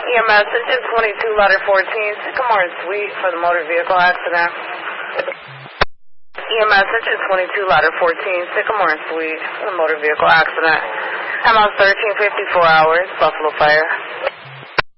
EMS, engine 22, ladder 14, Sycamore and Suite for the motor vehicle accident. EMS, engine 22, ladder 14, Sycamore and Suite for the motor vehicle accident. MS 1354 hours, Buffalo Fire.